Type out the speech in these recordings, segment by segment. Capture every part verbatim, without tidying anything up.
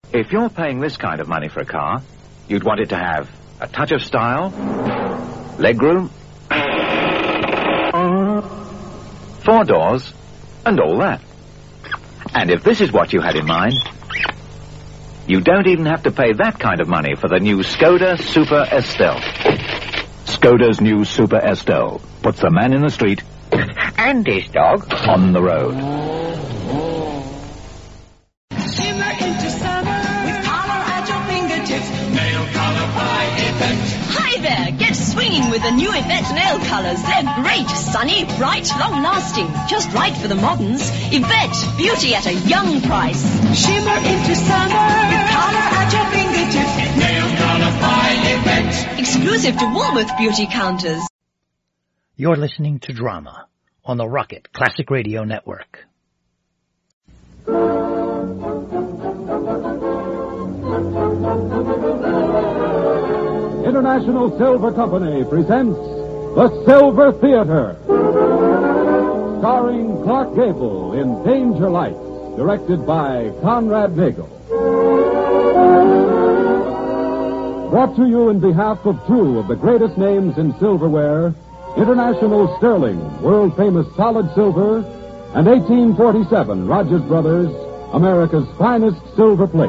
If you're paying this kind of money for a car, you'd want it to have a touch of style, legroom, four doors, and all that. And if this is what you had in mind, you don't even have to pay that kind of money for the new Skoda Super Estelle. Skoda's new Super Estelle puts the man in the street and his dog on the road. Shimmer into summer with color at your fingertips. Nail color by Yvette. Hi there, get swinging with the new Yvette nail colors. They're great, sunny, bright, long-lasting, just right for the moderns. Yvette, beauty at a young price. Shimmer into summer with color at your fingertips. Nail color by Yvette. Exclusive to Woolworth beauty counters. You're listening to Drama on the Rocket Classic Radio Network. International Silver Company presents The Silver Theater, starring Clark Gable in Danger Lights, directed by Conrad Nagel. Brought to you in behalf of two of the greatest names in silverware, International Sterling, world-famous solid silver, and eighteen forty-seven Rogers Brothers, America's finest silver plate.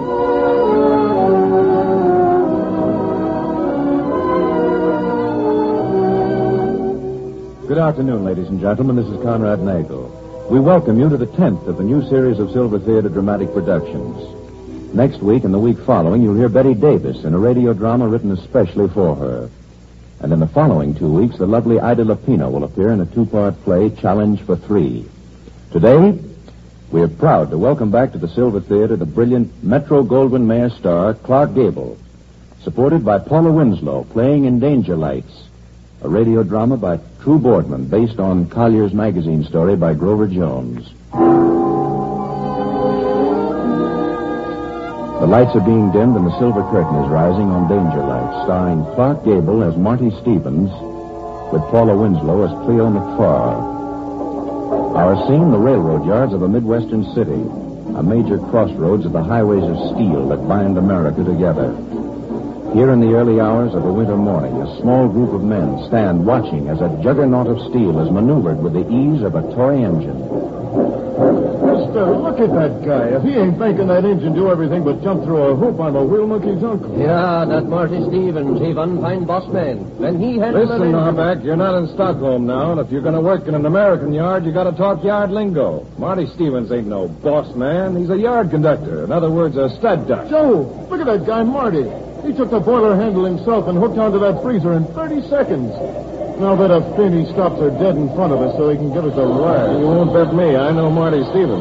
Good afternoon, ladies and gentlemen. This is Conrad Nagel. We welcome you to the tenth of the new series of Silver Theater dramatic productions. Next week and the week following, you'll hear Betty Davis in a radio drama written especially for her. And in the following two weeks, the lovely Ida Lupino will appear in a two-part play, Challenge for Three. Today, we are proud to welcome back to the Silver Theater the brilliant Metro-Goldwyn-Mayer star, Clark Gable, supported by Paula Winslow, playing in Danger Lights, a radio drama by True Boardman, based on Collier's Magazine story by Grover Jones. The lights are being dimmed and the silver curtain is rising on Danger Lights, starring Clark Gable as Marty Stevens, with Paula Winslow as Cleo McFarr. Our scene, the railroad yards of a Midwestern city, a major crossroads of the highways of steel that bind America together. Here in the early hours of a winter morning, a small group of men stand watching as a juggernaut of steel is maneuvered with the ease of a toy engine. Mister, look at that guy. If he ain't making that engine do everything but jump through a hoop, I'm a wheel monkey's uncle. Yeah, that Marty Stevens, he one fine boss man. When he had Listen, Narback, you're not in Stockholm now, and if you're going to work in an American yard, you got to talk yard lingo. Marty Stevens ain't no boss man. He's a yard conductor. In other words, a stud duck. Joe, look at that guy, Marty. He took the boiler handle himself and hooked onto that freezer in thirty seconds. Now bet a fin he stops her dead in front of us so he can give us a ride. You won't bet me. I know Marty Stevens.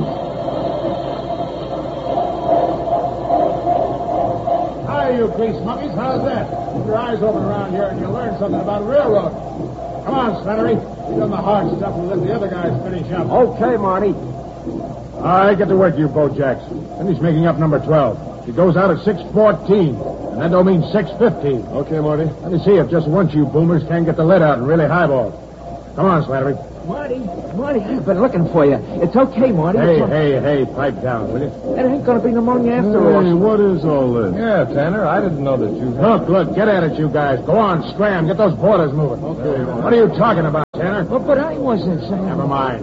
Hi, you grease monkeys. How's that? Keep your eyes open around here and you'll learn something about railroad. Come on, Slattery. We've done the hard stuff and let the other guys finish up. Okay, Marty. All right, get to work, you Bojacks. Finish making up number twelve. She goes out at six fourteen. And that don't mean six fifteen. Okay, Marty. Let me see if just once you boomers can get the lead out and really highball. Come on, Slattery. Marty, Marty, I've been looking for you. It's okay, Marty. Hey, it's hey, hey, pipe down, will you? It ain't going to be pneumonia after all. Hey, what is all this? Yeah, Tanner, I didn't know that you... Look, look, get at it, you guys. Go on, scram. Get those boilers moving. Okay. What are you talking about, Tanner? But, but I wasn't saying... Never mind.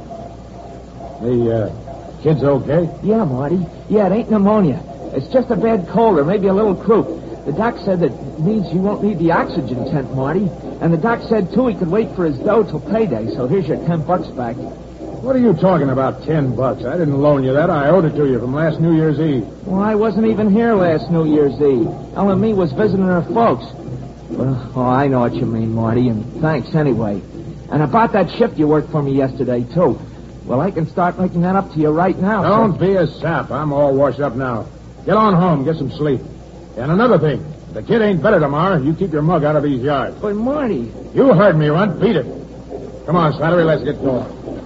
The, uh, kid's okay? Yeah, Marty. Yeah, it ain't pneumonia. It's just a bad cold or maybe a little croup. The doc said that means you won't need the oxygen tent, Marty. And the doc said, too, he could wait for his dough till payday, so here's your ten bucks back. What are you talking about, ten bucks? I didn't loan you that. I owed it to you from last New Year's Eve. Well, I wasn't even here last New Year's Eve. Ellen and me was visiting her folks. Well, oh, I know what you mean, Marty, and thanks anyway. And about that shift you worked for me yesterday, too. Well, I can start making that up to you right now. Don't so... be a sap. I'm all washed up now. Get on home. Get some sleep. And another thing. If the kid ain't better tomorrow, you keep your mug out of these yards. But, Marty... You heard me, Runt. Beat it. Come on, Slattery. Let's get going.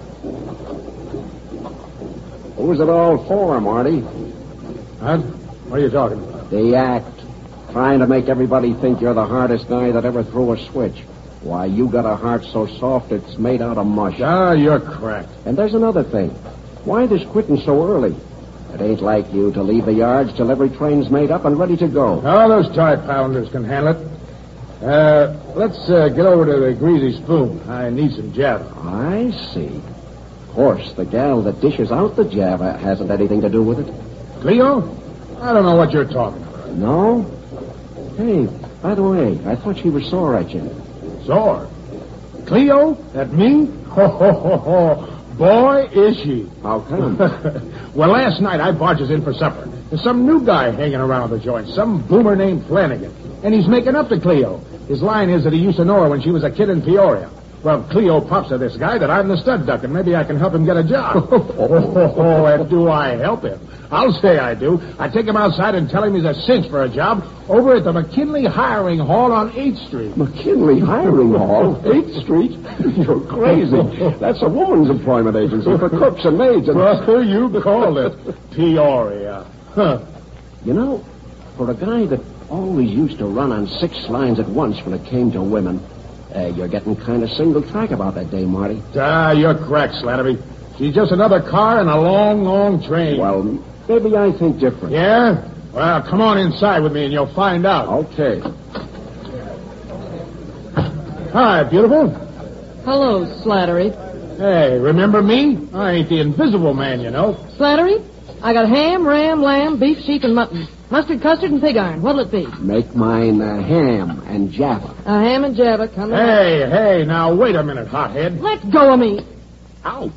Who's it all for, Marty? Huh? What are you talking about? The act. Trying to make everybody think you're the hardest guy that ever threw a switch. Why, you got a heart so soft it's made out of mush. Ah, you're cracked. And there's another thing. Why this quitting so early? It ain't like you to leave the yards till every train's made up and ready to go. Oh, those tie pounders can handle it. Uh, let's uh, get over to the Greasy Spoon. I need some Java. I see. Of course, the gal that dishes out the Java hasn't anything to do with it. Cleo? I don't know what you're talking about. No? Hey, by the way, I thought she was sore at you. Sore? Cleo? At me? Ho, ho, ho, ho. Boy, is she. How come? Well, last night I barges in for supper. There's some new guy hanging around the joint, some boomer named Flanagan. And he's making up to Cleo. His line is that he used to know her when she was a kid in Peoria. Well, Cleo pops to this guy that I'm the stud duck, and maybe I can help him get a job. oh, oh, oh, and do I help him? I'll say I do. I take him outside and tell him he's a cinch for a job over at the McKinley Hiring Hall on eighth Street. McKinley Hiring Hall? eighth Street? You're crazy. That's a woman's employment agency for cooks and maids. And... Well, you called it Peoria. Huh. You know, for a guy that always used to run on six lines at once when it came to women, uh, you're getting kind of single track about that day, Marty. Ah, you're cracked, Slattery. She's just another car in a long, long train. Well, maybe I think different. Yeah? Well, come on inside with me and you'll find out. Okay. Hi, beautiful. Hello, Slattery. Hey, remember me? I ain't the invisible man, you know. Slattery, I got ham, ram, lamb, beef, sheep, and mutton. Mustard, custard, and pig iron. What'll it be? Make mine uh, ham and Java. A ham and Java, come on. Hey, hey, now wait a minute, hothead. Let go of me. Ouch.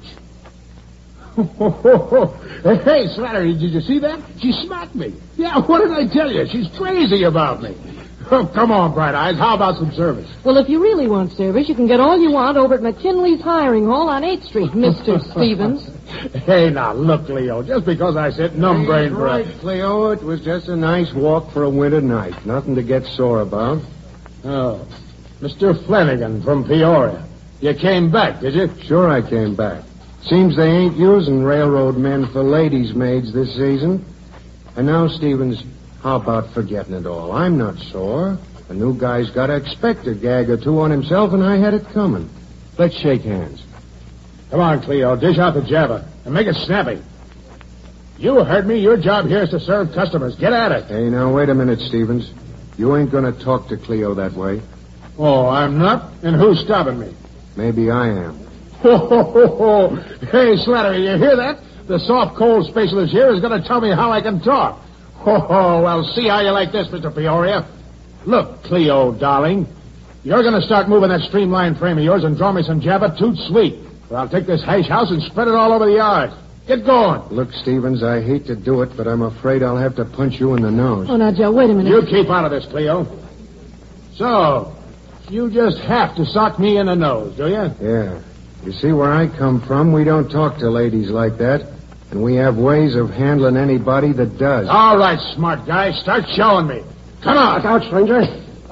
Hey, Slattery, did you see that? She smacked me. Yeah, what did I tell you? She's crazy about me. Oh, come on, Bright Eyes. How about some service? Well, if you really want service, you can get all you want over at McKinley's Hiring Hall on eighth Street, Mister Stevens. Hey, now, look, Leo, just because I said numb-brain for right, Cleo. It was just a nice walk for a winter night. Nothing to get sore about. Oh, Mister Flanagan from Peoria. You came back, did you? Sure I came back. Seems they ain't using railroad men for ladies' maids this season. And now, Stevens, how about forgetting it all? I'm not sore. The new guy's got to expect a gag or two on himself, and I had it coming. Let's shake hands. Come on, Cleo, dish out the Java and make it snappy. You heard me. Your job here is to serve customers. Get at it. Hey, now, wait a minute, Stevens. You ain't going to talk to Cleo that way. Oh, I'm not? And who's stopping me? Maybe I am. Ho, ho, ho, ho. Hey, Slattery, you hear that? The soft coal specialist here is going to tell me how I can talk. Ho, ho, well, see how you like this, Mister Peoria. Look, Cleo, darling, you're going to start moving that streamlined frame of yours and draw me some Java toot sweet. Or I'll take this hash house and spread it all over the yard. Get going. Look, Stevens, I hate to do it, but I'm afraid I'll have to punch you in the nose. Oh, now, Joe, wait a minute. You keep out of this, Cleo. So, you just have to sock me in the nose, do you? Yeah. You see, where I come from, we don't talk to ladies like that. And we have ways of handling anybody that does. All right, smart guy. Start showing me. Come on. Look out, stranger.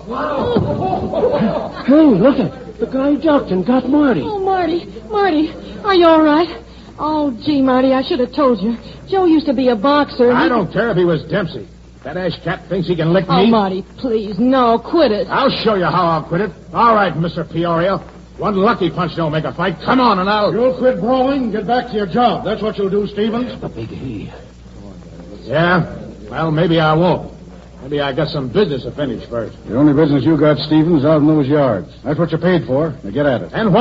Hey, look it. The guy ducked and got Marty. Oh, Marty. Marty, are you all right? Oh, gee, Marty, I should have told you. Joe used to be a boxer. I he... don't care if he was Dempsey. That ash cat thinks he can lick Oh, me. Marty, please, no, quit it. I'll show you how I'll quit it. All right, Mister Peoria. One lucky punch don't make a fight. Come on, and I'll... You'll quit brawling and get back to your job. That's what you'll do, Stevens. The big he. Yeah? Well, maybe I won't. Maybe I got some business to finish first. The only business you got, Stevens, out in those yards. That's what you're paid for. Now get at it. And what?